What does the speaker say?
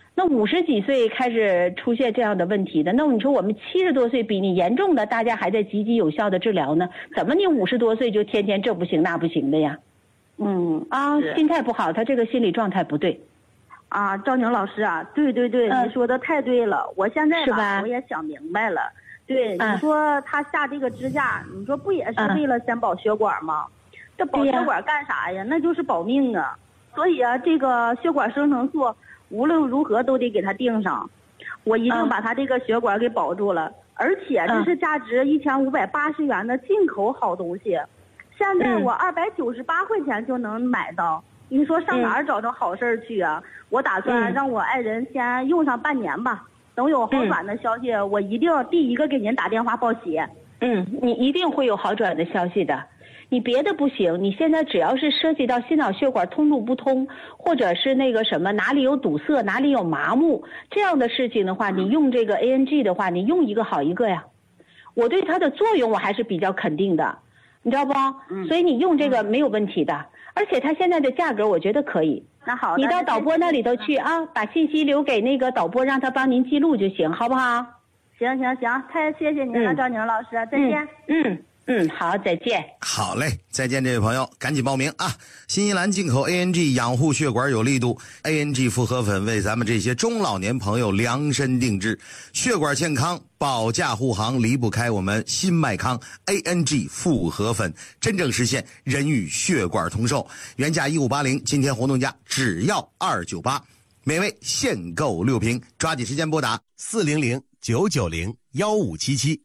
那50几岁开始出现这样的问题的，那你说我们70多岁比你严重的，大家还在积极有效的治疗呢，怎么你50多岁就天天这不行那不行的呀？心态不好，他这个心理状态不对。 赵宁老师啊，对，你说的太对了，我现在吧我也想明白了。对，你说他下这个支架，你说不也是为了先保血管吗？这保血管干啥呀？那就是保命啊。所以啊，这个血管生成素无论如何都得给他定上，我一定把他这个血管给保住了。而且这是价值1580元的进口好东西，现在我298块钱就能买到。你说上哪儿找着好事儿去啊？我打算让我爱人先用上半年吧，等有好转的消息，我一定第一个给您打电话报喜。 你一定会有好转的消息的。你别的不行，你现在只要是涉及到心脑血管通路不通，或者是那个什么哪里有堵塞，哪里有麻木这样的事情的话，你用这个 ANG 的话，你用一个好一个呀。我对它的作用我还是比较肯定的，你知道不？所以你用这个没有问题的，而且它现在的价格我觉得可以。 那好的， 你到导播那里头去啊，把信息留给那个导播，让他帮您记录就行，好不好？ 行，太谢谢您了，赵宁老师，再见。 好，再见。 好嘞，再见，这位朋友，赶紧报名啊！新西兰进口 ANG 养护血管有力度 ，ANG 复合粉为咱们这些中老年朋友量身定制，血管健康保驾护航离不开我们新麦康 ANG 复合粉，真正实现人与血管同寿。原价1580，今天活动价只要298，每位限购6瓶，抓紧时间拨打400-990-1577。